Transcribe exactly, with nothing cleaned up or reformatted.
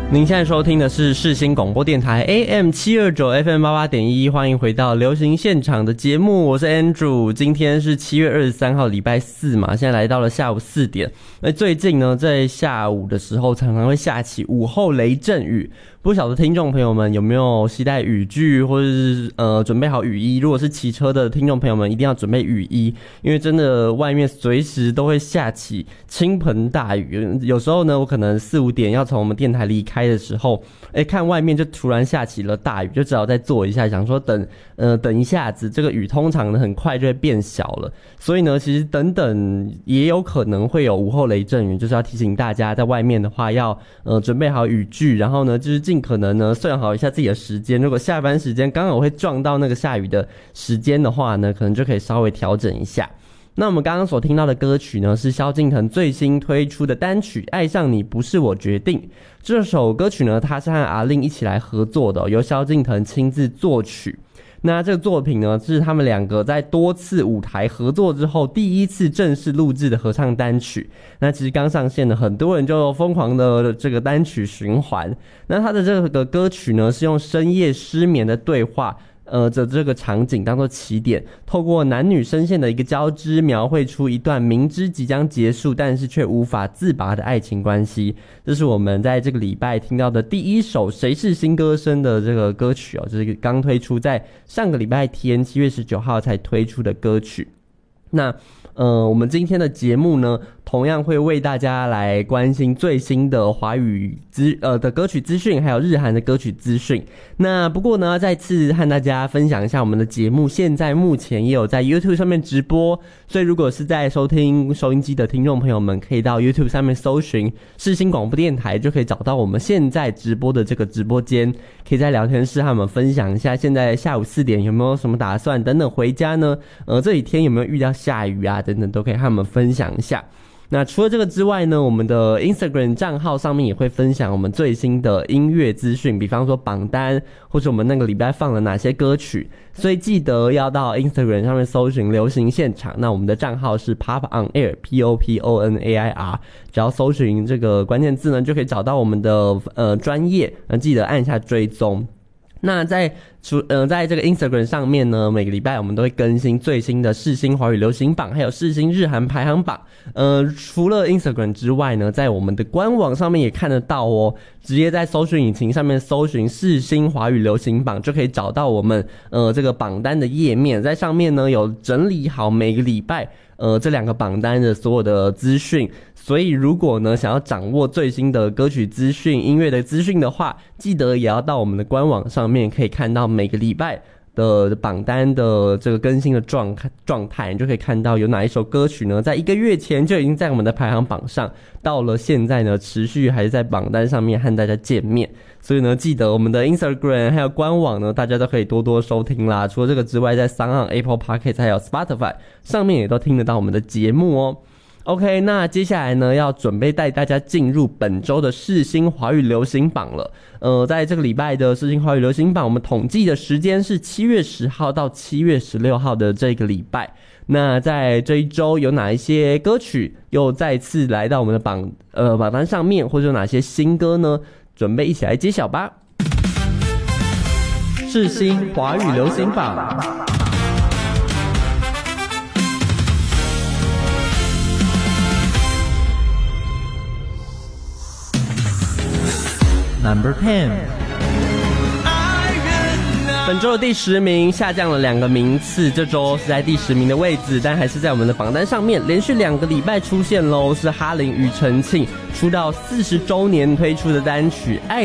您现在收听的是世新广播电台 A M 七二九 F M 八八点一，欢迎回到流行现场的节目，我是 Andrew。今天是七月二十三号，礼拜四嘛，现在来到了下午四点。那最近呢，在下午的时候常常会下起午后雷阵雨，不晓得听众朋友们有没有携带雨具，或者是呃准备好雨衣？如果是骑车的听众朋友们，一定要准备雨衣，因为真的外面随时都会下起倾盆大雨。有时候呢，我可能四五点要从我们电台离开的时候，哎，看外面就突然下起了大雨，就只好再坐一下，想说等呃等一下子，这个雨通常呢很快就会变小了，所以呢，其实等等也有可能会有午后雷阵雨，就是要提醒大家在外面的话要呃准备好雨具，然后呢就是尽可能呢算好一下自己的时间，如果下班时间刚好会撞到那个下雨的时间的话呢，可能就可以稍微调整一下。那我们刚刚所听到的歌曲呢，是萧敬腾最新推出的单曲《爱上你不是我决定》。这首歌曲呢，它是和阿令一起来合作的，由萧敬腾亲自作曲。那这个作品呢，是他们两个在多次舞台合作之后第一次正式录制的合唱单曲。那其实刚上线的很多人就疯狂的这个单曲循环。那他的这个歌曲呢，是用深夜失眠的对话呃的这个场景当作起点，透过男女声线的一个交织，描绘出一段明知即将结束但是却无法自拔的爱情关系。这是我们在这个礼拜听到的第一首谁是新歌声的这个歌曲哦，就是刚推出在上个礼拜天七月十九号才推出的歌曲。那呃，我们今天的节目呢，同样会为大家来关心最新的华语资呃的歌曲资讯，还有日韩的歌曲资讯。那不过呢，再次和大家分享一下我们的节目，现在目前也有在 YouTube 上面直播，所以如果是在收听收音机的听众朋友们，可以到 YouTube 上面搜寻世新广播电台，就可以找到我们现在直播的这个直播间，可以在聊天室和我们分享一下现在下午四点有没有什么打算，等等回家呢，呃这几天有没有遇到下雨啊等等，都可以和我们分享一下。那除了这个之外呢，我们的 Instagram 账号上面也会分享我们最新的音乐资讯，比方说榜单，或者我们那个礼拜放了哪些歌曲，所以记得要到 Instagram 上面搜寻流行现场。那我们的账号是 Pop On Air P O P O N A I R， 只要搜寻这个关键字呢，就可以找到我们的呃专页，那记得按下追踪。那在除呃在这个 Instagram 上面呢，每个礼拜我们都会更新最新的世新华语流行榜，还有世新日韩排行榜。呃，除了 Instagram 之外呢，在我们的官网上面也看得到哦。直接在搜寻引擎上面搜寻世新华语流行榜，就可以找到我们呃这个榜单的页面，在上面呢有整理好每个礼拜呃这两个榜单的所有的资讯。所以如果呢想要掌握最新的歌曲资讯、音乐的资讯的话，记得也要到我们的官网上面，可以看到每个礼拜的榜单的这个更新的状状态，你就可以看到有哪一首歌曲呢，在一个月前就已经在我们的排行榜上，到了现在呢，持续还是在榜单上面和大家见面。所以呢，记得我们的 Instagram 还有官网呢，大家都可以多多收听啦。除了这个之外，在 SoundOn、Apple Podcast 还有 Spotify 上面也都听得到我们的节目哦。OK， 那接下来呢，要准备带大家进入本周的世新华语流行榜了。呃，在这个礼拜的世新华语流行榜，我们统计的时间是七月十号到七月十六号的这个礼拜。那在这一周有哪一些歌曲又再次来到我们的榜呃榜单上面，或者有哪些新歌呢？准备一起来揭晓吧。世新华语流行榜。 Number ten， 本周的第十名下降了两个名次，这周是在第十名的位置，但还是在我们的榜单上面，连续两个礼拜出现喽。是哈林庾澄庆出道四十周年推出的单曲《爱